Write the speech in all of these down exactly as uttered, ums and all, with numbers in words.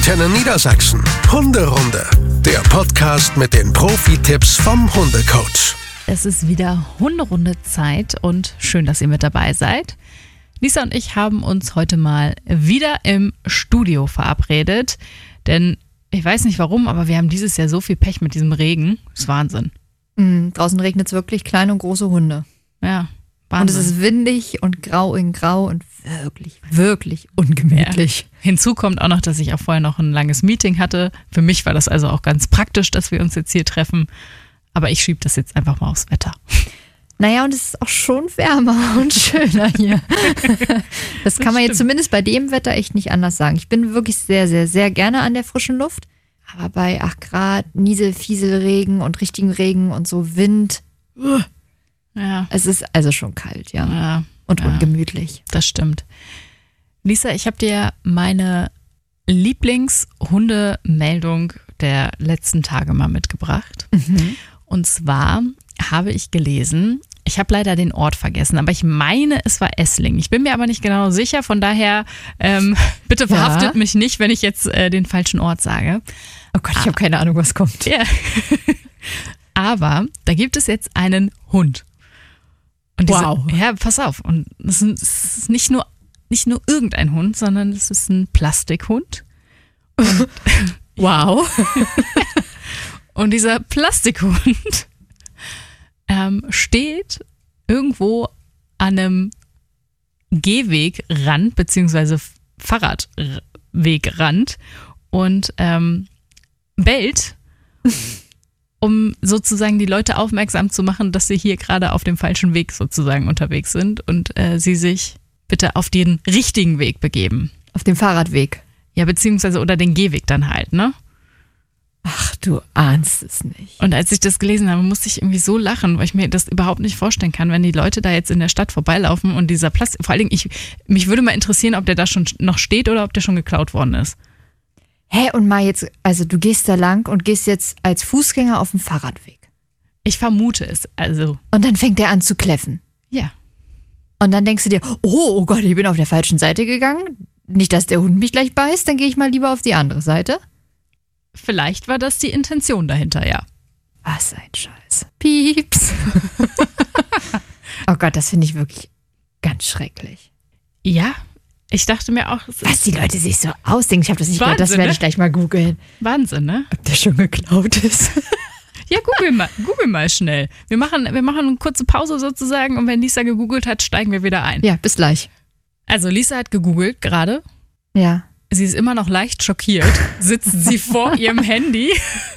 Antenne Niedersachsen. Hunderunde, der Podcast mit den Profi-Tipps vom Hundecoach. Es ist wieder Hunderunde-Zeit und schön, dass ihr mit dabei seid. Lisa und ich haben uns heute mal wieder im Studio verabredet, denn ich weiß nicht warum, aber wir haben dieses Jahr so viel Pech mit diesem Regen. Das ist Wahnsinn. Mhm, draußen regnet es wirklich, kleine und große Hunde. Ja, Wahnsinn. Und es ist windig und grau in grau und wirklich, wirklich ungemütlich. Ja. Hinzu kommt auch noch, dass ich auch vorher noch ein langes Meeting hatte. Für mich war das also auch ganz praktisch, dass wir uns jetzt hier treffen. Aber ich schiebe das jetzt einfach mal aufs Wetter. Naja, und es ist auch schon wärmer und schöner hier. Das kann das man jetzt zumindest bei dem Wetter echt nicht anders sagen. Ich bin wirklich sehr, sehr, sehr gerne an der frischen Luft. Aber bei acht Grad, Niesel, Fieselregen und richtigen Regen und so Wind, uh, ja. Es ist also schon kalt, ja. ja und ja, ungemütlich. Das stimmt. Lisa, ich habe dir meine Lieblingshundemeldung der letzten Tage mal mitgebracht. Mhm. Und zwar habe ich gelesen, ich habe leider den Ort vergessen, aber ich meine, es war Esslingen. Ich bin mir aber nicht genau sicher, von daher ähm, bitte verhaftet ja. mich nicht, wenn ich jetzt äh, den falschen Ort sage. Oh Gott, ich habe keine Ahnung, was kommt. Ja. Aber da gibt es jetzt einen Hund. Und diese, wow. Ja, pass auf. Und es ist nicht nur, nicht nur irgendein Hund, sondern es ist ein Plastikhund. Und wow. Und dieser Plastikhund ähm, steht irgendwo an einem Gehwegrand beziehungsweise Fahrradwegrand und ähm, bellt, um sozusagen die Leute aufmerksam zu machen, dass sie hier gerade auf dem falschen Weg sozusagen unterwegs sind und äh, sie sich bitte auf den richtigen Weg begeben. Auf dem Fahrradweg? Ja, beziehungsweise oder den Gehweg dann halt, ne? Ach, du ahnst es nicht. Und als ich das gelesen habe, musste ich irgendwie so lachen, weil ich mir das überhaupt nicht vorstellen kann, wenn die Leute da jetzt in der Stadt vorbeilaufen und dieser Plastik, vor allen Dingen, ich, mich würde mal interessieren, ob der da schon noch steht oder ob der schon geklaut worden ist. Hä, und mal jetzt, also du gehst da lang und gehst jetzt als Fußgänger auf dem Fahrradweg. Ich vermute es, also. Und dann fängt er an zu kläffen. Ja. Und dann denkst du dir, oh, oh Gott, ich bin auf der falschen Seite gegangen. Nicht, dass der Hund mich gleich beißt, dann gehe ich mal lieber auf die andere Seite. Vielleicht war das die Intention dahinter, ja. Was ein Scheiß. Pieps. Oh Gott, das finde ich wirklich ganz schrecklich. Ja, ich dachte mir auch... Was die Leute sich so ausdenken, ich habe das nicht Wahnsinn, gehört, das werde ne? ich gleich mal googeln. Wahnsinn, ne? Ob der schon geklaut ist. Ja, google mal, google mal schnell. Wir machen, wir machen eine kurze Pause sozusagen und wenn Lisa gegoogelt hat, steigen wir wieder ein. Ja, bis gleich. Also Lisa hat gegoogelt gerade. Ja. Sie ist immer noch leicht schockiert, sitzt sie vor ihrem Handy.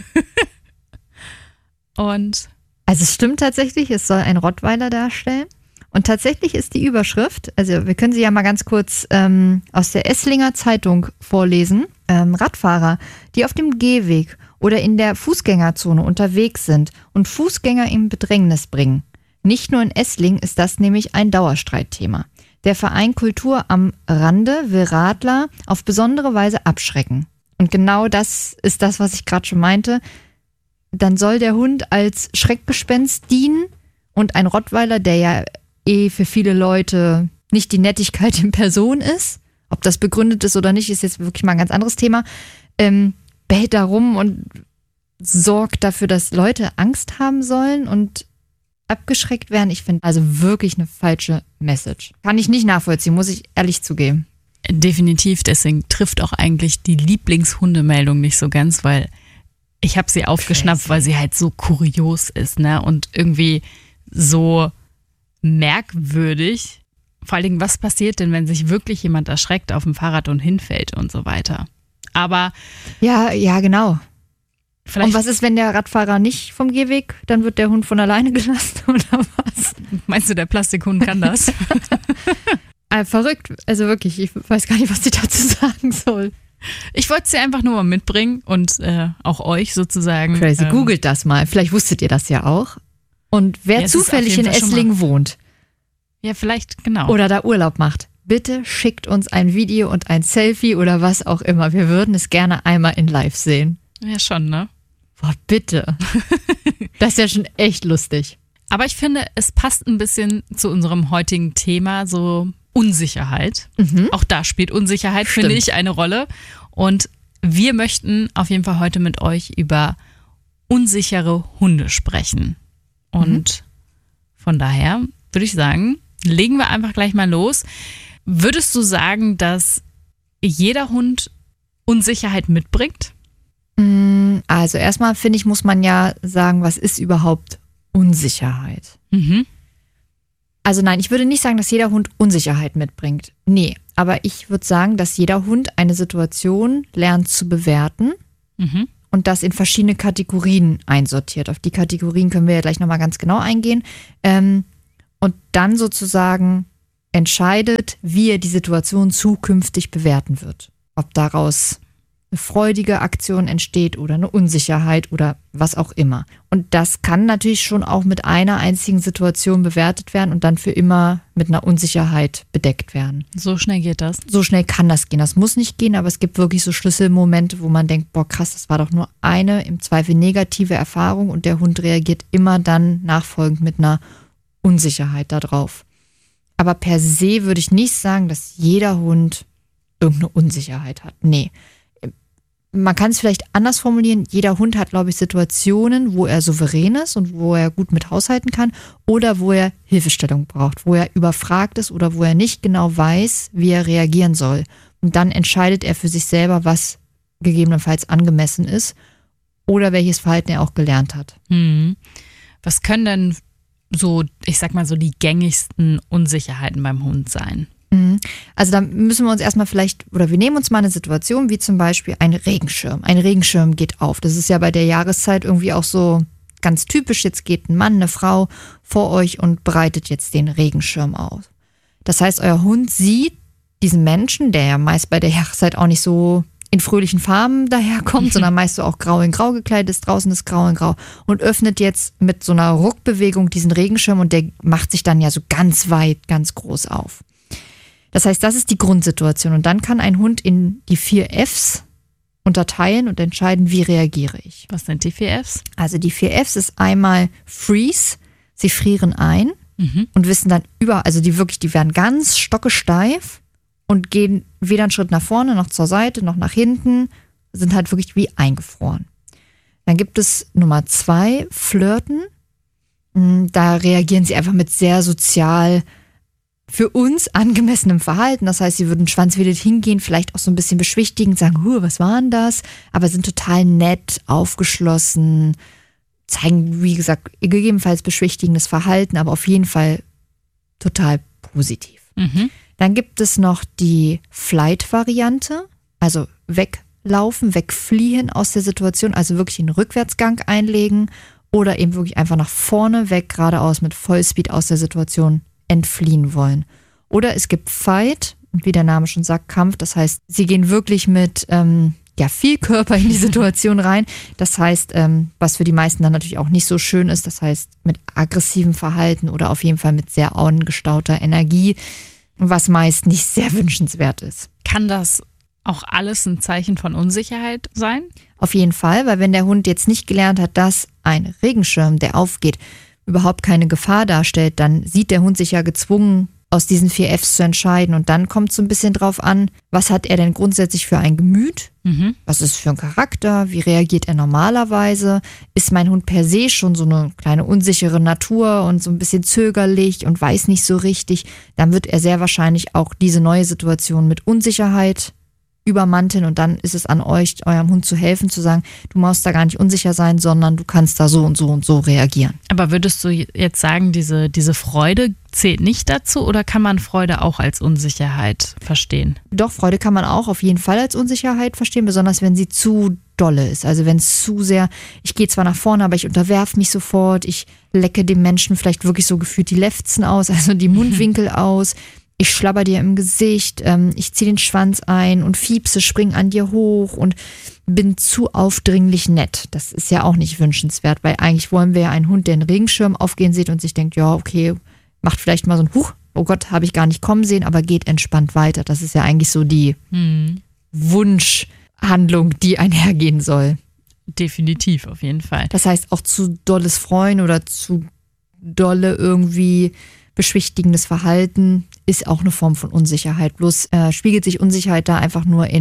Und also es stimmt tatsächlich, es soll ein Rottweiler darstellen. Und tatsächlich ist die Überschrift, also wir können sie ja mal ganz kurz ähm, aus der Esslinger Zeitung vorlesen. Ähm, Radfahrer, die auf dem Gehweg oder in der Fußgängerzone unterwegs sind und Fußgänger in Bedrängnis bringen. Nicht nur in Esslingen ist das nämlich ein Dauerstreitthema. Der Verein Kultur am Rande will Radler auf besondere Weise abschrecken. Und genau das ist das, was ich gerade schon meinte. Dann soll der Hund als Schreckgespenst dienen und ein Rottweiler, der ja eh für viele Leute nicht die Nettigkeit in Person ist, ob das begründet ist oder nicht, ist jetzt wirklich mal ein ganz anderes Thema, ähm, bellt da rum und sorgt dafür, dass Leute Angst haben sollen und abgeschreckt werden. Ich finde also wirklich eine falsche Message. Kann ich nicht nachvollziehen, muss ich ehrlich zugeben. Definitiv, deswegen trifft auch eigentlich die Lieblingshundemeldung nicht so ganz, weil ich habe sie aufgeschnappt, Crazy. Weil sie halt so kurios ist, ne? Und irgendwie so merkwürdig. Vor allen Dingen, was passiert denn, wenn sich wirklich jemand erschreckt auf dem Fahrrad und hinfällt und so weiter? Aber Ja, ja, genau. vielleicht, Und was ist, wenn der Radfahrer nicht vom Gehweg, dann wird der Hund von alleine gelassen oder was? meinst du, der Plastikhund kann das? Ah, verrückt, also wirklich, ich weiß gar nicht, was ich dazu sagen soll. Ich wollte es dir einfach nur mal mitbringen und äh, auch euch sozusagen. Crazy, ähm, googelt das mal, vielleicht wusstet ihr das ja auch. Und wer Ja, es ist zufällig auf jeden in Fall schon Esslingen wohnt Ja, vielleicht, genau. oder da Urlaub macht, bitte schickt uns ein Video und ein Selfie oder was auch immer. Wir würden es gerne einmal in live sehen. Ja, schon, ne? Boah, bitte. Das ist ja schon echt lustig. Aber ich finde, es passt ein bisschen zu unserem heutigen Thema, so Unsicherheit. Mhm. Auch da spielt Unsicherheit, Stimmt. finde ich, eine Rolle. Und wir möchten auf jeden Fall heute mit euch über unsichere Hunde sprechen. Und mhm. von daher würde ich sagen, legen wir einfach gleich mal los. Würdest du sagen, dass jeder Hund Unsicherheit mitbringt? Also erstmal finde ich, muss man ja sagen, was ist überhaupt Unsicherheit? Mhm. Also nein, ich würde nicht sagen, dass jeder Hund Unsicherheit mitbringt. Nee, aber ich würde sagen, dass jeder Hund eine Situation lernt zu bewerten mhm. und das in verschiedene Kategorien einsortiert. Auf die Kategorien können wir ja gleich nochmal ganz genau eingehen. Ähm, und dann sozusagen entscheidet, wie er die Situation zukünftig bewerten wird. Ob daraus eine freudige Aktion entsteht oder eine Unsicherheit oder was auch immer. Und das kann natürlich schon auch mit einer einzigen Situation bewertet werden und dann für immer mit einer Unsicherheit bedeckt werden. So schnell geht das? So schnell kann das gehen. Das muss nicht gehen, aber es gibt wirklich so Schlüsselmomente, wo man denkt, boah krass, das war doch nur eine im Zweifel negative Erfahrung und der Hund reagiert immer dann nachfolgend mit einer Unsicherheit darauf. Aber per se würde ich nicht sagen, dass jeder Hund irgendeine Unsicherheit hat. Nee. Man kann es vielleicht anders formulieren. Jeder Hund hat, glaube ich, Situationen, wo er souverän ist und wo er gut mit haushalten kann oder wo er Hilfestellung braucht, wo er überfragt ist oder wo er nicht genau weiß, wie er reagieren soll. Und dann entscheidet er für sich selber, was gegebenenfalls angemessen ist oder welches Verhalten er auch gelernt hat. Hm. Was können denn so, ich sag mal so, die gängigsten Unsicherheiten beim Hund sein? Also da müssen wir uns erstmal vielleicht, oder wir nehmen uns mal eine Situation, wie zum Beispiel ein Regenschirm. Ein Regenschirm geht auf. Das ist ja bei der Jahreszeit irgendwie auch so ganz typisch. Jetzt geht ein Mann, eine Frau vor euch und breitet jetzt den Regenschirm aus. Das heißt, euer Hund sieht diesen Menschen, der ja meist bei der Jahreszeit auch nicht so in fröhlichen Farben daherkommt, sondern meist so auch grau in grau gekleidet ist, draußen ist grau in grau und öffnet jetzt mit so einer Ruckbewegung diesen Regenschirm und der macht sich dann ja so ganz weit, ganz groß auf. Das heißt, das ist die Grundsituation. Und dann kann ein Hund in die vier Fs unterteilen und entscheiden, wie reagiere ich. Was sind die vier Fs? Also die vier Fs ist einmal Freeze, sie frieren ein mhm. und wissen dann über, also die wirklich, die werden ganz stockesteif und gehen weder einen Schritt nach vorne, noch zur Seite, noch nach hinten, sind halt wirklich wie eingefroren. Dann gibt es Nummer zwei, Flirten. Da reagieren sie einfach mit sehr sozial für uns angemessenem Verhalten. Das heißt, sie würden schwanzwedelt hingehen, vielleicht auch so ein bisschen beschwichtigen, sagen, huh, was war denn das? Aber sind total nett, aufgeschlossen, zeigen, wie gesagt, gegebenenfalls beschwichtigendes Verhalten, aber auf jeden Fall total positiv. Mhm. Dann gibt es noch die Flight-Variante, also weglaufen, wegfliehen aus der Situation, also wirklich einen Rückwärtsgang einlegen oder eben wirklich einfach nach vorne weg, geradeaus mit Vollspeed aus der Situation entfliehen wollen. Oder es gibt Fight, und wie der Name schon sagt, Kampf. Das heißt, sie gehen wirklich mit ähm, ja, viel Körper in die Situation rein. Das heißt, ähm, was für die meisten dann natürlich auch nicht so schön ist, das heißt mit aggressivem Verhalten oder auf jeden Fall mit sehr angestauter Energie, was meist nicht sehr wünschenswert ist. Kann das auch alles ein Zeichen von Unsicherheit sein? Auf jeden Fall, weil wenn der Hund jetzt nicht gelernt hat, dass ein Regenschirm, der aufgeht, überhaupt keine Gefahr darstellt, dann sieht der Hund sich ja gezwungen, aus diesen vier Fs zu entscheiden. Und dann kommt es so ein bisschen drauf an, was hat er denn grundsätzlich für ein Gemüt? Mhm. Was ist für ein Charakter? Wie reagiert er normalerweise? Ist mein Hund per se schon so eine kleine unsichere Natur und so ein bisschen zögerlich und weiß nicht so richtig? Dann wird er sehr wahrscheinlich auch diese neue Situation mit Unsicherheit übermanteln und dann ist es an euch, eurem Hund zu helfen, zu sagen, du musst da gar nicht unsicher sein, sondern du kannst da so und so und so reagieren. Aber würdest du jetzt sagen, diese, diese Freude zählt nicht dazu oder kann man Freude auch als Unsicherheit verstehen? Doch, Freude kann man auch auf jeden Fall als Unsicherheit verstehen, besonders wenn sie zu dolle ist. Also wenn es zu sehr, ich gehe zwar nach vorne, aber ich unterwerfe mich sofort, ich lecke dem Menschen vielleicht wirklich so gefühlt die Lefzen aus, also die Mundwinkel aus. Ich schlabber dir im Gesicht, ähm, ich ziehe den Schwanz ein und fiepse, spring an dir hoch und bin zu aufdringlich nett. Das ist ja auch nicht wünschenswert, weil eigentlich wollen wir ja einen Hund, der einen Regenschirm aufgehen sieht und sich denkt, ja, okay, macht vielleicht mal so ein Huch, oh Gott, habe ich gar nicht kommen sehen, aber geht entspannt weiter. Das ist ja eigentlich so die hm. Wunschhandlung, die einhergehen soll. Definitiv, auf jeden Fall. Das heißt, auch zu dolles Freuen oder zu dolle irgendwie beschwichtigendes Verhalten ist auch eine Form von Unsicherheit. Bloß äh, spiegelt sich Unsicherheit da einfach nur in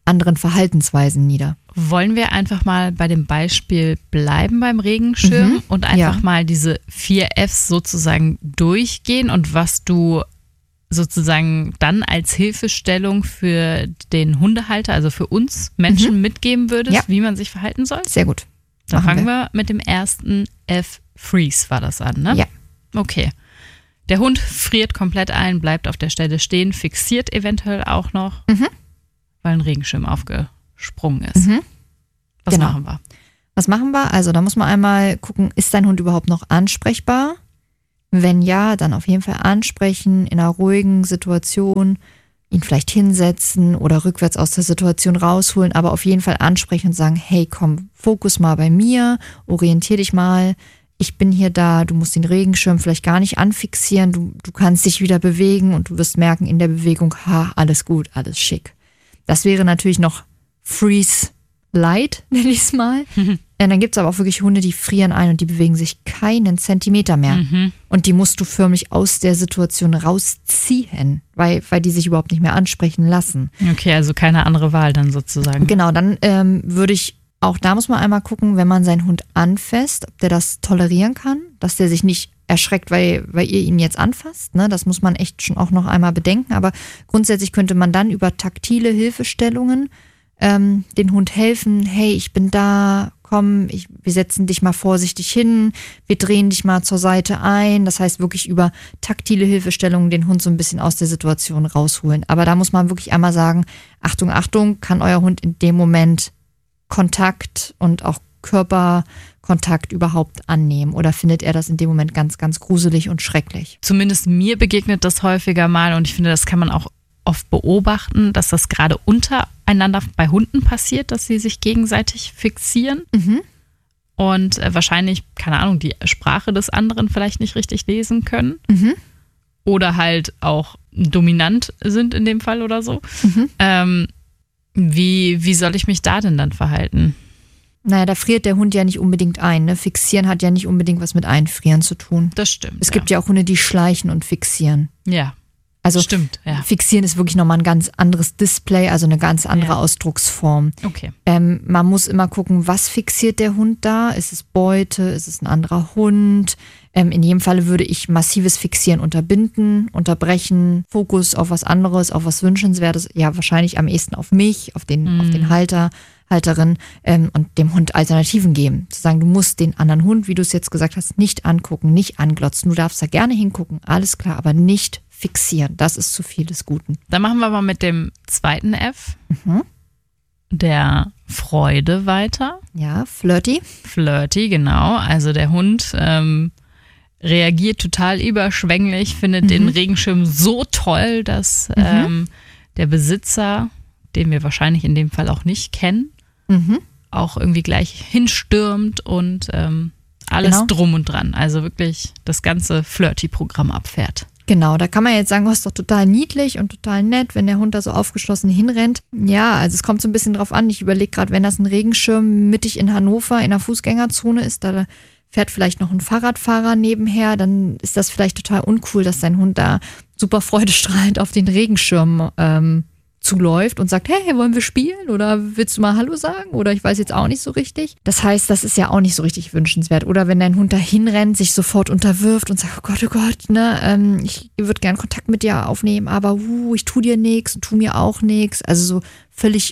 anderen Verhaltensweisen nieder. Wollen wir einfach mal bei dem Beispiel bleiben beim Regenschirm Mhm, und einfach ja. mal diese vier Fs sozusagen durchgehen und was du sozusagen dann als Hilfestellung für den Hundehalter, also für uns Menschen mitgeben würdest, Ja. wie man sich verhalten soll? Sehr gut. Dann Machen fangen wir mit dem ersten F, Freeze war das an, ne? Ja. Okay. Der Hund friert komplett ein, bleibt auf der Stelle stehen, fixiert eventuell auch noch, Mhm. weil ein Regenschirm aufgesprungen ist. Mhm. Was Genau. machen wir? Was machen wir? Also da muss man einmal gucken, ist dein Hund überhaupt noch ansprechbar? Wenn ja, dann auf jeden Fall ansprechen, in einer ruhigen Situation, ihn vielleicht hinsetzen oder rückwärts aus der Situation rausholen, aber auf jeden Fall ansprechen und sagen, hey, komm, Fokus mal bei mir, orientier dich mal, ich bin hier da, du musst den Regenschirm vielleicht gar nicht anfixieren, du, du kannst dich wieder bewegen und du wirst merken in der Bewegung, ha, alles gut, alles schick. Das wäre natürlich noch Freeze Light, nenne ich es mal. Und dann gibt es aber auch wirklich Hunde, die frieren ein und die bewegen sich keinen Zentimeter mehr. Mhm. Und die musst du förmlich aus der Situation rausziehen, weil, weil die sich überhaupt nicht mehr ansprechen lassen. Okay, also keine andere Wahl dann sozusagen. Genau, dann ähm, würde ich, auch da muss man einmal gucken, wenn man seinen Hund anfasst, ob der das tolerieren kann, dass der sich nicht erschreckt, weil, weil ihr ihn jetzt anfasst. Ne? Das muss man echt schon auch noch einmal bedenken. Aber grundsätzlich könnte man dann über taktile Hilfestellungen ähm, den Hund helfen. Hey, ich bin da, komm, ich, wir setzen dich mal vorsichtig hin, wir drehen dich mal zur Seite ein. Das heißt wirklich über taktile Hilfestellungen den Hund so ein bisschen aus der Situation rausholen. Aber da muss man wirklich einmal sagen, Achtung, Achtung, kann euer Hund in dem Moment Kontakt und auch Körperkontakt überhaupt annehmen? Oder findet er das in dem Moment ganz, ganz gruselig und schrecklich? Zumindest mir begegnet das häufiger mal und ich finde, das kann man auch oft beobachten, dass das gerade untereinander bei Hunden passiert, dass sie sich gegenseitig fixieren Mhm. und äh, wahrscheinlich, keine Ahnung, die Sprache des anderen vielleicht nicht richtig lesen können Mhm. oder halt auch dominant sind in dem Fall oder so. Mhm. Ähm, wie, wie soll ich mich da denn dann verhalten? Naja, da friert der Hund ja nicht unbedingt ein. Ne? Fixieren hat ja nicht unbedingt was mit Einfrieren zu tun. Das stimmt. Es gibt ja auch Hunde, die schleichen und fixieren. Ja, Also stimmt, ja. Fixieren ist wirklich nochmal ein ganz anderes Display, also eine ganz andere Ja. Ausdrucksform. Okay. Ähm, man muss immer gucken, was fixiert der Hund da? Ist es Beute? Ist es ein anderer Hund? Ähm, in jedem Falle würde ich massives Fixieren unterbinden, unterbrechen, Fokus auf was anderes, auf was Wünschenswertes, ja wahrscheinlich am ehesten auf mich, auf den, Mhm. auf den Halter, Halterin ähm, und dem Hund Alternativen geben. Zu sagen, du musst den anderen Hund, wie du es jetzt gesagt hast, nicht angucken, nicht anglotzen. Du darfst da gerne hingucken, alles klar, aber nicht fixieren. Das ist zu viel des Guten. Dann machen wir mal mit dem zweiten F, Mhm. der Freude weiter. Ja, flirty. Flirty, genau. Also der Hund ähm, reagiert total überschwänglich, findet Mhm. den Regenschirm so toll, dass ähm, der Besitzer, den wir wahrscheinlich in dem Fall auch nicht kennen, Mhm. auch irgendwie gleich hinstürmt und ähm, alles Genau. drum und dran. Also wirklich das ganze Flirty-Programm abfährt. Genau, da kann man jetzt sagen, oh, ist doch total niedlich und total nett, wenn der Hund da so aufgeschlossen hinrennt. Ja, also es kommt so ein bisschen drauf an. Ich überlege gerade, wenn das ein Regenschirm mittig in Hannover in der Fußgängerzone ist, da fährt vielleicht noch ein Fahrradfahrer nebenher, dann ist das vielleicht total uncool, dass dein Hund da super freudestrahlend auf den Regenschirm ähm, zuläuft und sagt, hey, wollen wir spielen oder willst du mal Hallo sagen oder ich weiß jetzt auch nicht so richtig. Das heißt, das ist ja auch nicht so richtig wünschenswert. Oder wenn dein Hund da hinrennt, sich sofort unterwirft und sagt, oh Gott, oh Gott, ne, ähm, ich würde gern Kontakt mit dir aufnehmen, aber uh, ich tu dir nichts und tu mir auch nichts. Also so völlig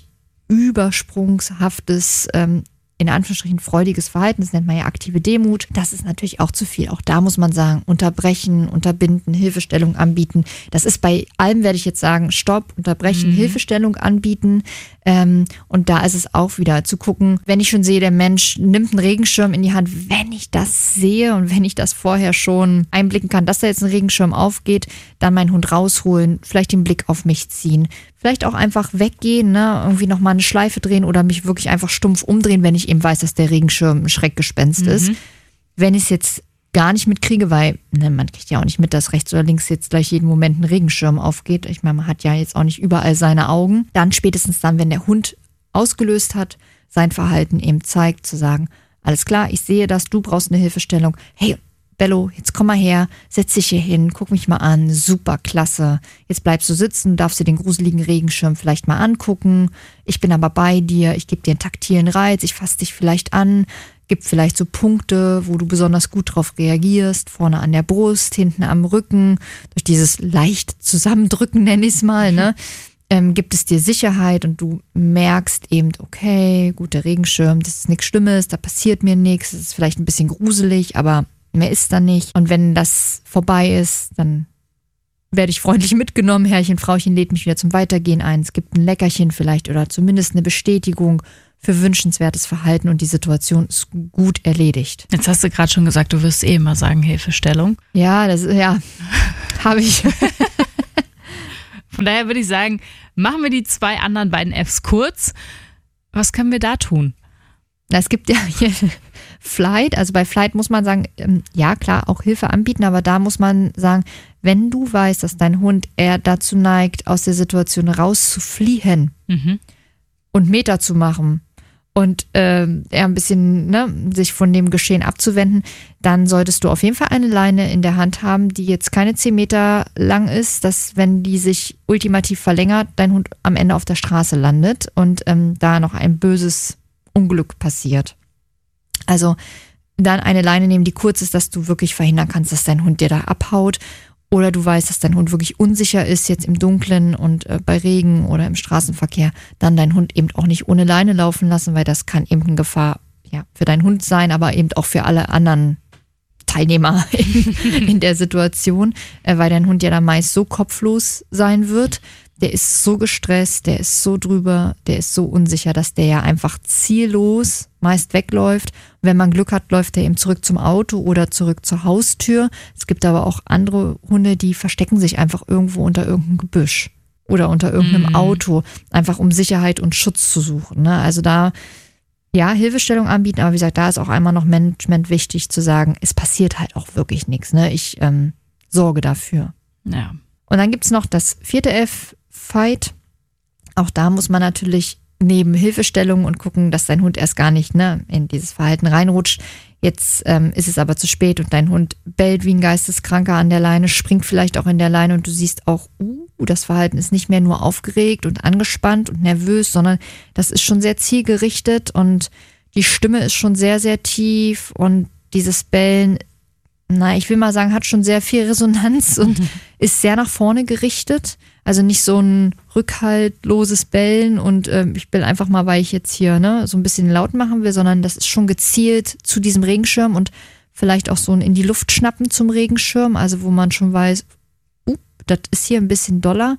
übersprungshaftes, ähm, in Anführungsstrichen freudiges Verhalten, das nennt man ja aktive Demut. Das ist natürlich auch zu viel. Auch da muss man sagen, unterbrechen, unterbinden, Hilfestellung anbieten. Das ist bei allem, werde ich jetzt sagen, Stopp, unterbrechen, Mhm. Hilfestellung anbieten. Ähm, und da ist es auch wieder zu gucken, wenn ich schon sehe, der Mensch nimmt einen Regenschirm in die Hand, wenn ich das sehe und wenn ich das vorher schon einblicken kann, dass da jetzt ein Regenschirm aufgeht, dann meinen Hund rausholen, vielleicht den Blick auf mich ziehen. Vielleicht auch einfach weggehen, ne? Irgendwie nochmal eine Schleife drehen oder mich wirklich einfach stumpf umdrehen, wenn ich eben weiß, dass der Regenschirm ein Schreckgespenst Mhm. ist. Wenn ich es jetzt gar nicht mitkriege, weil ne, man kriegt ja auch nicht mit, dass rechts oder links jetzt gleich jeden Moment ein Regenschirm aufgeht. Ich meine, man hat ja jetzt auch nicht überall seine Augen. Dann spätestens dann, wenn der Hund ausgelöst hat, sein Verhalten eben zeigt, zu sagen, alles klar, ich sehe das, du brauchst eine Hilfestellung. Hey, Bello, jetzt komm mal her, setz dich hier hin, guck mich mal an, super, klasse. Jetzt bleibst du sitzen, darfst dir den gruseligen Regenschirm vielleicht mal angucken. Ich bin aber bei dir, ich gebe dir einen taktilen Reiz, ich fasse dich vielleicht an, gib vielleicht so Punkte, wo du besonders gut drauf reagierst, vorne an der Brust, hinten am Rücken, durch dieses leicht Zusammendrücken, nenne ich es mal, ne? Ähm, gibt es dir Sicherheit und du merkst eben, okay, gut, der Regenschirm, das ist nichts Schlimmes, da passiert mir nichts, das ist vielleicht ein bisschen gruselig, aber mehr ist da nicht. Und wenn das vorbei ist, dann werde ich freundlich mitgenommen. Herrchen, Frauchen lädt mich wieder zum Weitergehen ein. Es gibt ein Leckerchen vielleicht oder zumindest eine Bestätigung für wünschenswertes Verhalten und die Situation ist gut erledigt. Jetzt hast du gerade schon gesagt, du wirst eh immer sagen Hilfestellung. Ja, das ja, habe ich. Von daher würde ich sagen, machen wir die zwei anderen beiden Apps kurz. Was können wir da tun? Es gibt ja hier Flight, also bei Flight muss man sagen, ja klar, auch Hilfe anbieten, aber da muss man sagen, wenn du weißt, dass dein Hund eher dazu neigt, aus der Situation rauszufliehen mhm. und Meter zu machen und äh, eher ein bisschen ne, sich von dem Geschehen abzuwenden, dann solltest du auf jeden Fall eine Leine in der Hand haben, die jetzt keine zehn Meter lang ist, dass wenn die sich ultimativ verlängert, dein Hund am Ende auf der Straße landet und ähm, da noch ein böses Unglück passiert. Also dann eine Leine nehmen, die kurz ist, dass du wirklich verhindern kannst, dass dein Hund dir da abhaut. Oder du weißt, dass dein Hund wirklich unsicher ist, jetzt im Dunkeln und äh, bei Regen oder im Straßenverkehr, dann deinen Hund eben auch nicht ohne Leine laufen lassen, weil das kann eben eine Gefahr ja, für deinen Hund sein, aber eben auch für alle anderen Teilnehmer in, in der Situation, äh, weil dein Hund ja dann meist so kopflos sein wird. Der ist so gestresst, der ist so drüber, der ist so unsicher, dass der ja einfach ziellos meist wegläuft. Wenn man Glück hat, läuft er eben zurück zum Auto oder zurück zur Haustür. Es gibt aber auch andere Hunde, die verstecken sich einfach irgendwo unter irgendeinem Gebüsch oder unter irgendeinem mhm. Auto, einfach um Sicherheit und Schutz zu suchen. Ne? Also da, ja, Hilfestellung anbieten, aber wie gesagt, da ist auch einmal noch Management wichtig zu sagen, es passiert halt auch wirklich nichts. Ne? Ich ähm, sorge dafür. Ja. Und dann gibt's noch das vierte F, Fight. Auch da muss man natürlich neben Hilfestellung und gucken, dass dein Hund erst gar nicht ne, in dieses Verhalten reinrutscht. Jetzt ähm, ist es aber zu spät und dein Hund bellt wie ein Geisteskranker an der Leine, springt vielleicht auch in der Leine und du siehst auch, uh, das Verhalten ist nicht mehr nur aufgeregt und angespannt und nervös, sondern das ist schon sehr zielgerichtet und die Stimme ist schon sehr, sehr tief und dieses Bellen, na, ich will mal sagen, hat schon sehr viel Resonanz und mhm. ist sehr nach vorne gerichtet. Also nicht so ein rückhaltloses Bellen und äh, ich bell einfach mal, weil ich jetzt hier ne, so ein bisschen laut machen will, sondern das ist schon gezielt zu diesem Regenschirm und vielleicht auch so ein in die Luft schnappen zum Regenschirm, also wo man schon weiß, uh, das ist hier ein bisschen doller.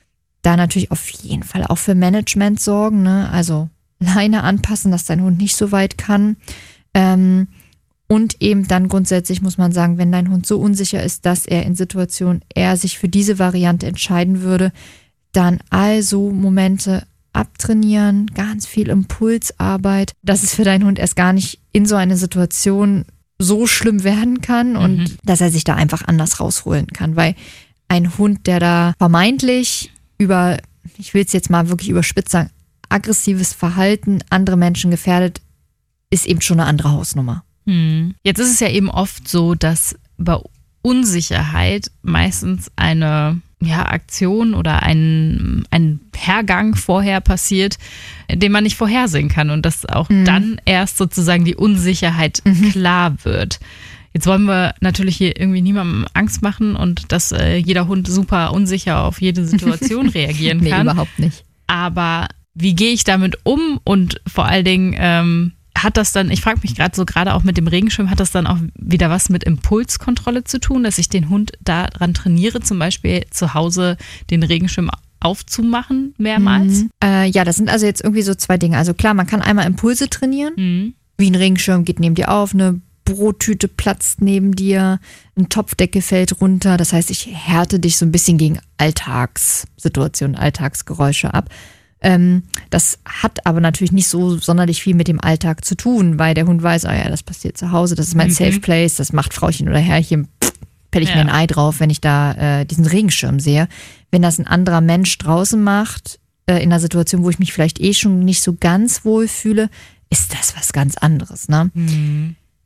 Da natürlich auf jeden Fall auch für Management sorgen, ne? Also Leine anpassen, dass dein Hund nicht so weit kann. Ähm, Und eben dann grundsätzlich muss man sagen, wenn dein Hund so unsicher ist, dass er in Situationen eher sich für diese Variante entscheiden würde, dann also Momente abtrainieren, ganz viel Impulsarbeit, dass es für deinen Hund erst gar nicht in so eine Situation so schlimm werden kann und mhm. dass er sich da einfach anders rausholen kann. Weil ein Hund, der da vermeintlich über, ich will es jetzt mal wirklich überspitzt sagen, aggressives Verhalten andere Menschen gefährdet, ist eben schon eine andere Hausnummer. Jetzt ist es ja eben oft so, dass bei Unsicherheit meistens eine ja, Aktion oder ein, ein Hergang vorher passiert, den man nicht vorhersehen kann und dass auch mhm. dann erst sozusagen die Unsicherheit mhm. klar wird. Jetzt wollen wir natürlich hier irgendwie niemandem Angst machen und dass äh, jeder Hund super unsicher auf jede Situation reagieren nee, kann. Nee, überhaupt nicht. Aber wie gehe ich damit um und vor allen Dingen ähm, hat das dann, ich frage mich gerade so, gerade auch mit dem Regenschirm, hat das dann auch wieder was mit Impulskontrolle zu tun, dass ich den Hund daran trainiere, zum Beispiel zu Hause den Regenschirm aufzumachen mehrmals? Mhm. Äh, ja, das sind also jetzt irgendwie so zwei Dinge. Also klar, man kann einmal Impulse trainieren, mhm. wie ein Regenschirm geht neben dir auf, eine Brottüte platzt neben dir, ein Topfdeckel fällt runter. Das heißt, ich härte dich so ein bisschen gegen Alltagssituationen, Alltagsgeräusche ab. Ähm, das hat aber natürlich nicht so sonderlich viel mit dem Alltag zu tun, weil der Hund weiß, ah ja, das passiert zu Hause, das ist mein mhm. Safe Place, das macht Frauchen oder Herrchen, pff, pell ich ja. mir ein Ei drauf, wenn ich da äh, diesen Regenschirm sehe. Wenn das ein anderer Mensch draußen macht, äh, in einer Situation, wo ich mich vielleicht eh schon nicht so ganz wohl fühle, ist das was ganz anderes, ne? Mhm.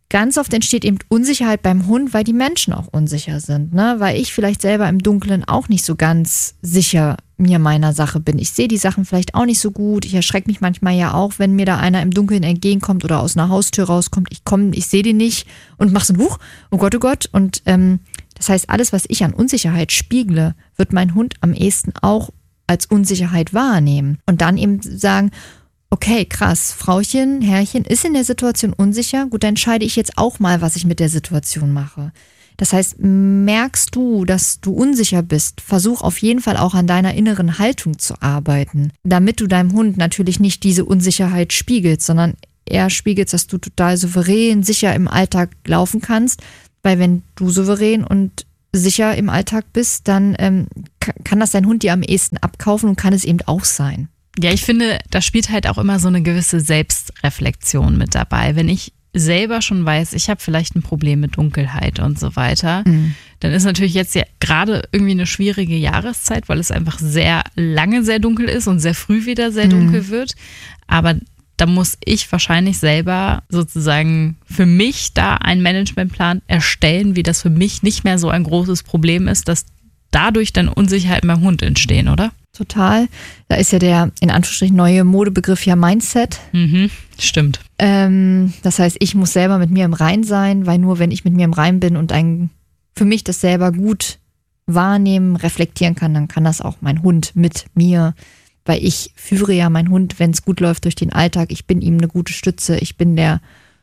ganz oft entsteht eben Unsicherheit beim Hund, weil die Menschen auch unsicher sind, ne? Weil ich vielleicht selber im Dunkeln auch nicht so ganz sicher mir meiner Sache bin. Ich sehe die Sachen vielleicht auch nicht so gut. Ich erschrecke mich manchmal ja auch, wenn mir da einer im Dunkeln entgegenkommt oder aus einer Haustür rauskommt. Ich komme, ich sehe den nicht und mache so ein Huch, oh Gott, oh Gott. Und ähm, das heißt, alles, was ich an Unsicherheit spiegle, wird mein Hund am ehesten auch als Unsicherheit wahrnehmen. Und dann eben sagen, okay, krass, Frauchen, Herrchen ist in der Situation unsicher. Gut, dann entscheide ich jetzt auch mal, was ich mit der Situation mache. Das heißt, merkst du, dass du unsicher bist, versuch auf jeden Fall auch an deiner inneren Haltung zu arbeiten, damit du deinem Hund natürlich nicht diese Unsicherheit spiegelst, sondern eher spiegelst, dass du total souverän, sicher im Alltag laufen kannst, weil wenn du souverän und sicher im Alltag bist, dann ähm, kann das dein Hund dir am ehesten abkaufen und kann es eben auch sein. Ja, ich finde, da spielt halt auch immer so eine gewisse Selbstreflexion mit dabei. Wenn ich selber schon weiß, ich habe vielleicht ein Problem mit Dunkelheit und so weiter, mhm. dann ist natürlich jetzt ja gerade irgendwie eine schwierige Jahreszeit, weil es einfach sehr lange sehr dunkel ist und sehr früh wieder sehr dunkel mhm. wird. Aber da muss ich wahrscheinlich selber sozusagen für mich da einen Managementplan erstellen, wie das für mich nicht mehr so ein großes Problem ist, dass dadurch dann Unsicherheiten beim Hund entstehen, oder? Total. Da ist ja der, in Anführungsstrichen, neue Modebegriff ja Mindset. Mhm, stimmt. Ähm, das heißt, ich muss selber mit mir im Reinen sein, weil nur wenn ich mit mir im Reinen bin und ein, für mich das selber gut wahrnehmen, reflektieren kann, dann kann das auch mein Hund mit mir, weil ich führe ja meinen Hund, wenn es gut läuft, durch den Alltag. Ich bin ihm eine gute Stütze. Ich bin der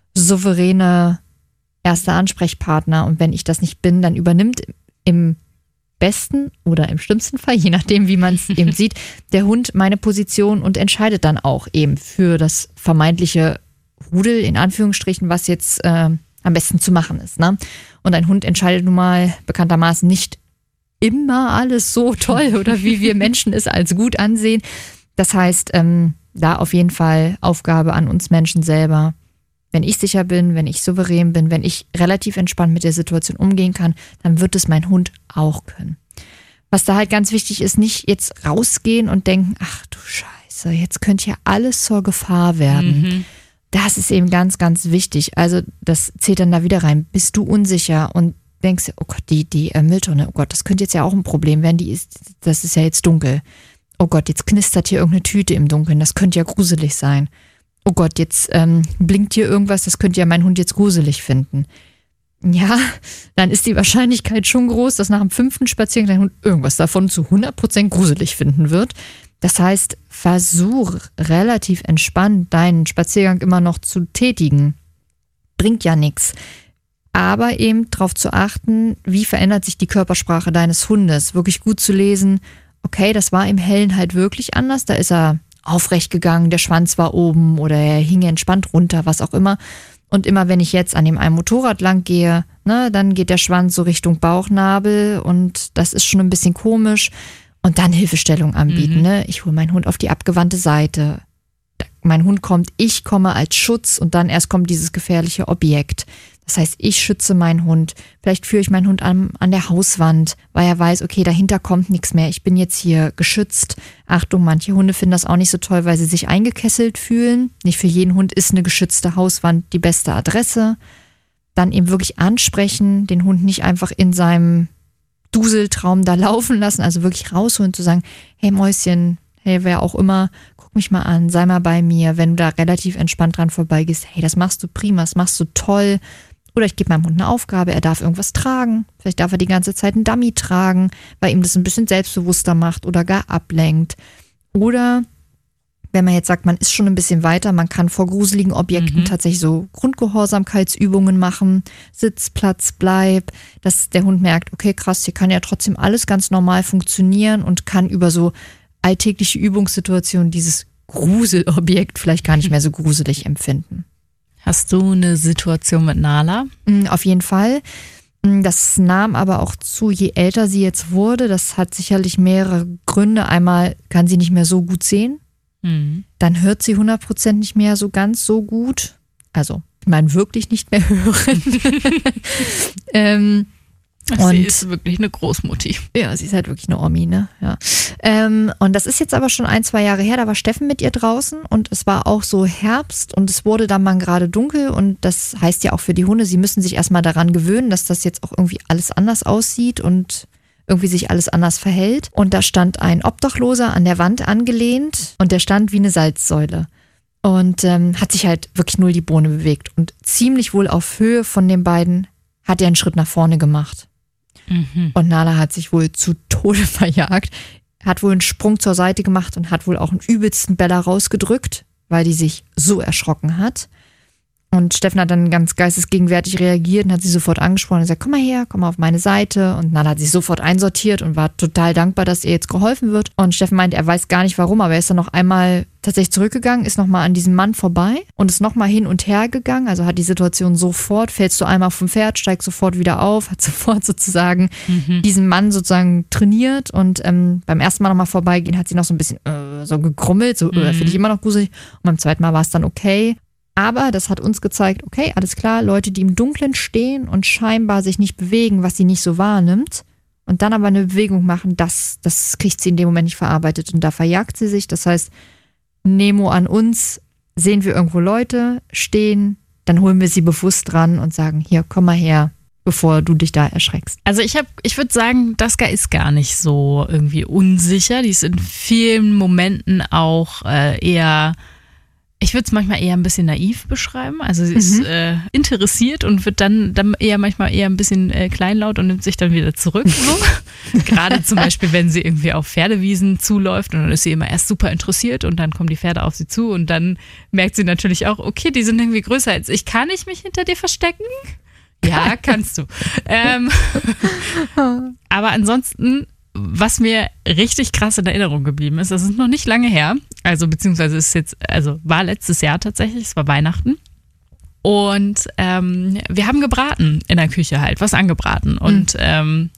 souveräne erste Ansprechpartner. Und wenn ich das nicht bin, dann übernimmt im besten oder im schlimmsten Fall, je nachdem, wie man es eben sieht, der Hund meine Position und entscheidet dann auch eben für das vermeintliche Rudel, in Anführungsstrichen, was jetzt äh, am besten zu machen ist. Ne? Und ein Hund entscheidet nun mal bekanntermaßen nicht immer alles so toll oder wie wir Menschen es als gut ansehen. Das heißt, ähm, da auf jeden Fall Aufgabe an uns Menschen selber. Wenn ich sicher bin, wenn ich souverän bin, wenn ich relativ entspannt mit der Situation umgehen kann, dann wird es mein Hund auch können. Was da halt ganz wichtig ist, nicht jetzt rausgehen und denken, ach du Scheiße, jetzt könnte ja alles zur Gefahr werden. Mhm. Das ist eben ganz, ganz wichtig. Also das zählt dann da wieder rein. Bist du unsicher und denkst, oh Gott, die, die äh, Mülltonne, oh Gott, das könnte jetzt ja auch ein Problem werden, die ist, das ist ja jetzt dunkel. Oh Gott, jetzt knistert hier irgendeine Tüte im Dunkeln, das könnte ja gruselig sein. Oh Gott, jetzt ähm, blinkt hier irgendwas, das könnte ja mein Hund jetzt gruselig finden. Ja, dann ist die Wahrscheinlichkeit schon groß, dass nach dem fünften Spaziergang dein Hund irgendwas davon zu hundert Prozent gruselig finden wird. Das heißt, versuch relativ entspannt deinen Spaziergang immer noch zu tätigen. Bringt ja nichts. Aber eben darauf zu achten, wie verändert sich die Körpersprache deines Hundes. Wirklich gut zu lesen, okay, das war im Hellen halt wirklich anders, da ist er aufrecht gegangen, der Schwanz war oben oder er hing entspannt runter, was auch immer. Und immer wenn ich jetzt an dem einen Motorrad lang gehe, ne, dann geht der Schwanz so Richtung Bauchnabel und das ist schon ein bisschen komisch. Und dann Hilfestellung anbieten. Mhm. Ne? Ich hole meinen Hund auf die abgewandte Seite. Mein Hund kommt, ich komme als Schutz und dann erst kommt dieses gefährliche Objekt. Das heißt, ich schütze meinen Hund. Vielleicht führe ich meinen Hund an, an der Hauswand, weil er weiß, okay, dahinter kommt nichts mehr. Ich bin jetzt hier geschützt. Achtung, manche Hunde finden das auch nicht so toll, weil sie sich eingekesselt fühlen. Nicht für jeden Hund ist eine geschützte Hauswand die beste Adresse. Dann eben wirklich ansprechen, den Hund nicht einfach in seinem Duseltraum da laufen lassen, also wirklich rausholen, zu sagen, hey Mäuschen, hey, wer auch immer, guck mich mal an, sei mal bei mir, wenn du da relativ entspannt dran vorbeigehst, hey, das machst du prima, das machst du toll. Oder ich gebe meinem Hund eine Aufgabe, er darf irgendwas tragen. Vielleicht darf er die ganze Zeit einen Dummy tragen, weil ihm das ein bisschen selbstbewusster macht oder gar ablenkt. Oder wenn man jetzt sagt, man ist schon ein bisschen weiter, man kann vor gruseligen Objekten mhm. tatsächlich so Grundgehorsamkeitsübungen machen, Sitz, Platz, Bleib, dass der Hund merkt, okay, krass, hier kann ja trotzdem alles ganz normal funktionieren und kann über so alltägliche Übungssituationen dieses Gruselobjekt vielleicht gar nicht mehr so gruselig empfinden. Hast du eine Situation mit Nala? Auf jeden Fall. Das nahm aber auch zu, je älter sie jetzt wurde. Das hat sicherlich mehrere Gründe. Einmal kann sie nicht mehr so gut sehen. Mhm. Dann hört sie hundert Prozent nicht mehr so ganz so gut. Also, ich meine wirklich nicht mehr hören. ähm, Und sie ist wirklich eine Großmutti. Ja, sie ist halt wirklich eine Omi, ne? Ja. Ähm, und das ist jetzt aber schon ein, zwei Jahre her, da war Steffen mit ihr draußen und es war auch so Herbst und es wurde dann mal gerade dunkel und das heißt ja auch für die Hunde, sie müssen sich erstmal daran gewöhnen, dass das jetzt auch irgendwie alles anders aussieht und irgendwie sich alles anders verhält. Und da stand ein Obdachloser an der Wand angelehnt und der stand wie eine Salzsäule. Und ähm, hat sich halt wirklich null die Bohne bewegt und ziemlich wohl auf Höhe von den beiden hat er einen Schritt nach vorne gemacht. Mhm. Und Nala hat sich wohl zu Tode verjagt, hat wohl einen Sprung zur Seite gemacht und hat wohl auch einen übelsten Beller rausgedrückt, weil die sich so erschrocken hat. Und Steffen hat dann ganz geistesgegenwärtig reagiert und hat sie sofort angesprochen und gesagt, komm mal her, komm mal auf meine Seite. Und Nala hat sich sofort einsortiert und war total dankbar, dass ihr jetzt geholfen wird. Und Steffen meint, er weiß gar nicht warum, aber er ist dann noch einmal tatsächlich zurückgegangen, ist nochmal an diesem Mann vorbei und ist nochmal hin und her gegangen. Also hat die Situation sofort, fällst du einmal vom Pferd, steigst sofort wieder auf, hat sofort sozusagen mhm. diesen Mann sozusagen trainiert. Und ähm, beim ersten Mal nochmal vorbeigehen hat sie noch so ein bisschen äh, so gegrummelt, so mhm. äh, finde ich immer noch gruselig. Und beim zweiten Mal war es dann okay. Aber das hat uns gezeigt, okay, alles klar, Leute, die im Dunkeln stehen und scheinbar sich nicht bewegen, was sie nicht so wahrnimmt und dann aber eine Bewegung machen, das, das kriegt sie in dem Moment nicht verarbeitet und da verjagt sie sich. Das heißt, Nemo an uns, sehen wir irgendwo Leute stehen, dann holen wir sie bewusst dran und sagen, hier, komm mal her, bevor du dich da erschreckst. Also ich habe, ich würde sagen, Daska ist gar nicht so irgendwie unsicher. Die ist in vielen Momenten auch äh, eher... Ich würde es manchmal eher ein bisschen naiv beschreiben. Also sie ist mhm. äh, interessiert und wird dann, dann eher manchmal eher ein bisschen äh, kleinlaut und nimmt sich dann wieder zurück. So. Gerade zum Beispiel, wenn sie irgendwie auf Pferdewiesen zuläuft und dann ist sie immer erst super interessiert und dann kommen die Pferde auf sie zu und dann merkt sie natürlich auch, okay, die sind irgendwie größer als ich. Kann ich mich hinter dir verstecken? Ja, kannst du. ähm, aber ansonsten... Was mir richtig krass in Erinnerung geblieben ist, das ist noch nicht lange her, also beziehungsweise ist jetzt, also war letztes Jahr tatsächlich, es war Weihnachten und ähm, wir haben gebraten in der Küche halt, was angebraten und mhm. ähm,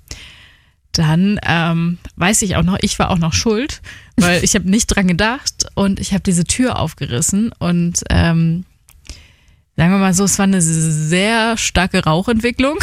dann ähm, weiß ich auch noch, ich war auch noch schuld, weil ich habe nicht dran gedacht und ich habe diese Tür aufgerissen und ähm, sagen wir mal so, es war eine sehr starke Rauchentwicklung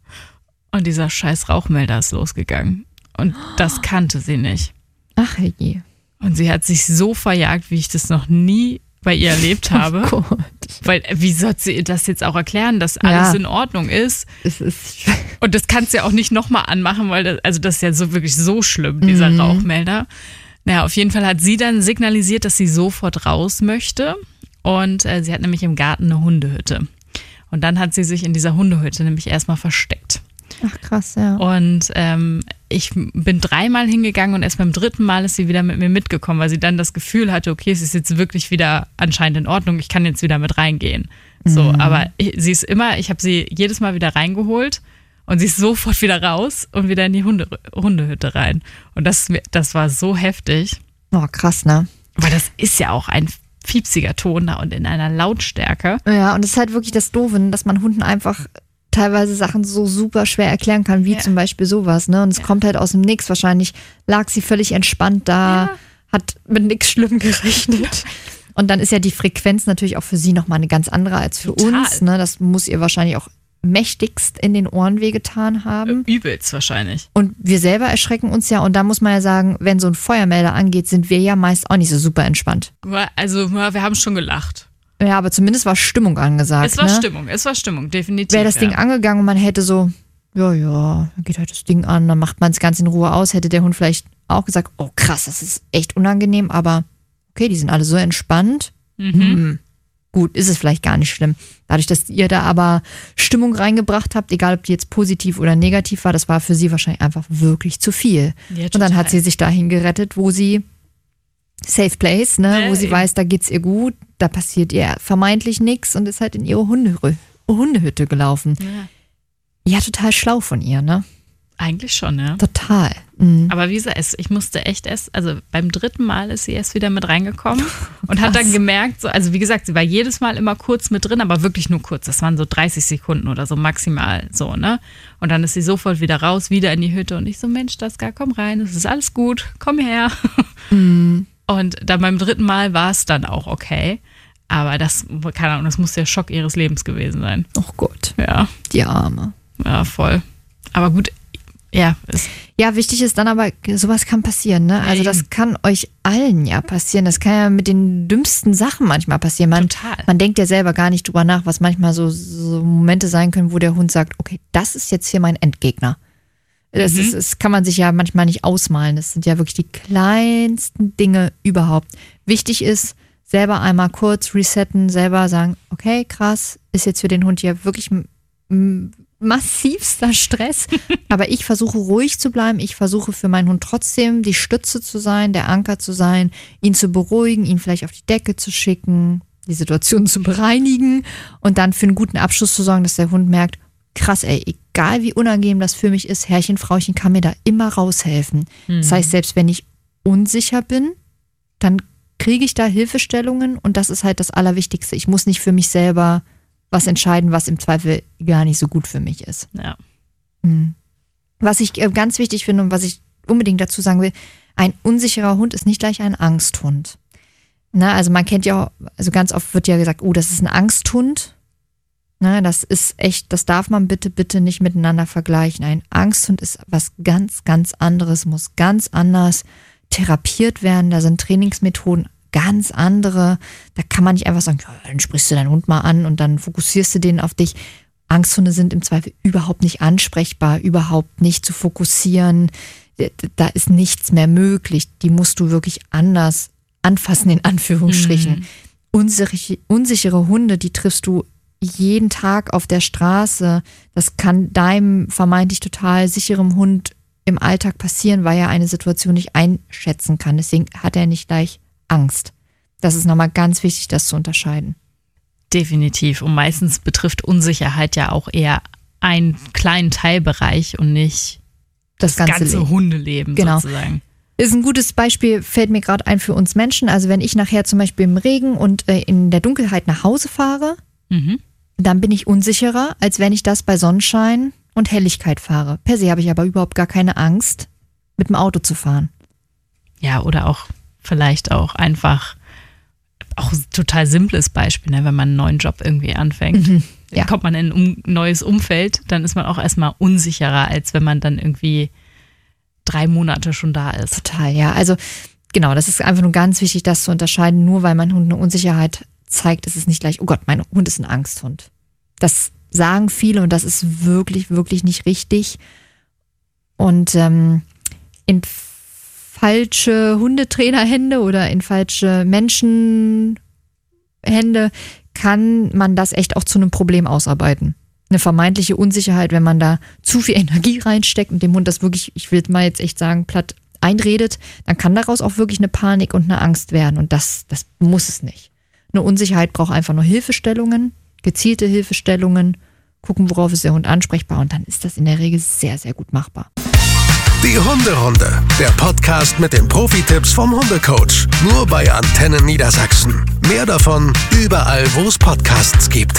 und dieser scheiß Rauchmelder ist losgegangen. Und das kannte sie nicht. Ach je. Und sie hat sich so verjagt, wie ich das noch nie bei ihr erlebt habe. Oh Gott. Weil, wie soll sie ihr das jetzt auch erklären, dass alles ja. in Ordnung ist? Es ist und das kannst du ja auch nicht nochmal anmachen, weil das, also das ist ja so wirklich so schlimm, dieser mhm. Rauchmelder. Naja, auf jeden Fall hat sie dann signalisiert, dass sie sofort raus möchte. Und äh, sie hat nämlich im Garten eine Hundehütte. Und dann hat sie sich in dieser Hundehütte nämlich erstmal versteckt. Ach krass, ja. Und ähm, ich bin dreimal hingegangen und erst beim dritten Mal ist sie wieder mit mir mitgekommen, weil sie dann das Gefühl hatte, okay, es ist jetzt wirklich wieder anscheinend in Ordnung, ich kann jetzt wieder mit reingehen. So, mhm. aber ich, sie ist immer, ich habe sie jedes Mal wieder reingeholt und sie ist sofort wieder raus und wieder in die Hunde, Hundehütte rein. Und das, das war so heftig. Oh, krass, ne? Weil das ist ja auch ein fiepsiger Ton da und in einer Lautstärke. Ja, und das ist halt wirklich das Doofe, dass man Hunden einfach teilweise Sachen so super schwer erklären kann, wie ja. zum Beispiel sowas, ne? Und es ja. kommt halt aus dem Nix. Wahrscheinlich lag sie völlig entspannt da, ja. hat mit nichts Schlimm gerechnet. Und dann ist ja die Frequenz natürlich auch für sie nochmal eine ganz andere als für Total. uns, ne? Das muss ihr wahrscheinlich auch mächtigst in den Ohren wehgetan haben. Übelst wahrscheinlich. Und wir selber erschrecken uns ja. Und da muss man ja sagen, wenn so ein Feuermelder angeht, sind wir ja meist auch nicht so super entspannt. Also wir haben schon gelacht. Ja, aber zumindest war Stimmung angesagt. Es war ne? Stimmung, es war Stimmung, definitiv. Wäre das ja. Ding angegangen und man hätte so, ja, ja, dann geht halt das Ding an, dann macht man es ganz in Ruhe aus, hätte der Hund vielleicht auch gesagt, oh krass, das ist echt unangenehm, aber okay, die sind alle so entspannt. Mhm. Hm. Gut, ist es vielleicht gar nicht schlimm. Dadurch, dass ihr da aber Stimmung reingebracht habt, egal ob die jetzt positiv oder negativ war, das war für sie wahrscheinlich einfach wirklich zu viel. Ja, und dann hat sie sich dahin gerettet, wo sie Safe Place, ne, ja, wo sie eben. weiß, da geht's ihr gut, da passiert ihr vermeintlich nichts und ist halt in ihre Hunde, Hundehütte gelaufen. Ja. ja, total schlau von ihr, ne? Eigentlich schon, ja. Total. Mhm. Aber wie gesagt, ich musste echt erst, also beim dritten Mal ist sie erst wieder mit reingekommen und hat dann gemerkt, so, also wie gesagt, sie war jedes Mal immer kurz mit drin, aber wirklich nur kurz. Das waren so dreißig Sekunden oder so maximal so, ne? Und dann ist sie sofort wieder raus, wieder in die Hütte und ich so, Mensch, Daska, komm rein, es ist alles gut, komm her. Mhm. Und dann beim dritten Mal war es dann auch okay. Aber das, keine Ahnung, das muss der Schock ihres Lebens gewesen sein. Oh Gott. Ja. Die Arme. Ja, voll. Aber gut, ja. Ist ja, wichtig ist dann aber, sowas kann passieren, ne? Also das kann euch allen ja passieren. Das kann ja mit den dümmsten Sachen manchmal passieren. Man, Total. man denkt ja selber gar nicht drüber nach, was manchmal so, so Momente sein können, wo der Hund sagt, okay, das ist jetzt hier mein Endgegner. Das, Mhm. ist, das kann man sich ja manchmal nicht ausmalen. Das sind ja wirklich die kleinsten Dinge überhaupt. Wichtig ist, selber einmal kurz resetten, selber sagen, okay, krass, ist jetzt für den Hund hier wirklich m- m- massivster Stress. Aber ich versuche ruhig zu bleiben. Ich versuche für meinen Hund trotzdem die Stütze zu sein, der Anker zu sein, ihn zu beruhigen, ihn vielleicht auf die Decke zu schicken, die Situation zu bereinigen und dann für einen guten Abschluss zu sorgen, dass der Hund merkt, krass, ey, egal wie unangenehm das für mich ist, Herrchen, Frauchen kann mir da immer raushelfen. Mhm. Das heißt, selbst wenn ich unsicher bin, dann kriege ich da Hilfestellungen und das ist halt das Allerwichtigste. Ich muss nicht für mich selber was entscheiden, was im Zweifel gar nicht so gut für mich ist. Ja. Mhm. Was ich äh, ganz wichtig finde und was ich unbedingt dazu sagen will, ein unsicherer Hund ist nicht gleich ein Angsthund. Na, also man kennt ja, also ganz oft wird ja gesagt, oh, das ist ein Angsthund. Na, das ist echt, das darf man bitte, bitte nicht miteinander vergleichen. Ein Angsthund ist was ganz, ganz anderes, muss ganz anders therapiert werden. Da sind Trainingsmethoden ganz andere. Da kann man nicht einfach sagen, ja, dann sprichst du deinen Hund mal an und dann fokussierst du den auf dich. Angsthunde sind im Zweifel überhaupt nicht ansprechbar, überhaupt nicht zu fokussieren. Da ist nichts mehr möglich. Die musst du wirklich anders anfassen, in Anführungsstrichen. Mhm. Unsichere, unsichere Hunde, die triffst du jeden Tag auf der Straße. Das kann deinem vermeintlich total sicherem Hund im Alltag passieren, weil er eine Situation nicht einschätzen kann. Deswegen hat er nicht gleich Angst. Das ist nochmal ganz wichtig, das zu unterscheiden. Definitiv. Und meistens betrifft Unsicherheit ja auch eher einen kleinen Teilbereich und nicht Das, das ganze, ganze Leben. Hundeleben Genau. sozusagen. Ist ein gutes Beispiel, fällt mir gerade ein für uns Menschen. Also wenn ich nachher zum Beispiel im Regen und äh, in der Dunkelheit nach Hause fahre, Mhm. dann bin ich unsicherer, als wenn ich das bei Sonnenschein und Helligkeit fahre. Per se habe ich aber überhaupt gar keine Angst, mit dem Auto zu fahren. Ja, oder auch vielleicht auch einfach, auch ein total simples Beispiel, ne? Wenn man einen neuen Job irgendwie anfängt. Mhm. Ja. Dann kommt man in ein um, neues Umfeld, dann ist man auch erstmal unsicherer, als wenn man dann irgendwie drei Monate schon da ist. Total, ja. Also genau, das ist einfach nur ganz wichtig, das zu unterscheiden. Nur weil mein Hund eine Unsicherheit zeigt, ist es nicht gleich, oh Gott, mein Hund ist ein Angsthund. Das sagen viele und das ist wirklich, wirklich nicht richtig. Und ähm, in falsche Hundetrainerhände oder in falsche Menschenhände kann man das echt auch zu einem Problem ausarbeiten. Eine vermeintliche Unsicherheit, wenn man da zu viel Energie reinsteckt und dem Hund das wirklich, ich will mal jetzt echt sagen, platt einredet, dann kann daraus auch wirklich eine Panik und eine Angst werden und das, das muss es nicht. Eine Unsicherheit braucht einfach nur Hilfestellungen, gezielte Hilfestellungen, gucken, worauf ist der Hund ansprechbar und dann ist das in der Regel sehr, sehr gut machbar. Die Hunderunde, der Podcast mit den Profi-Tipps vom Hundecoach. Nur bei Antenne Niedersachsen. Mehr davon überall, wo es Podcasts gibt.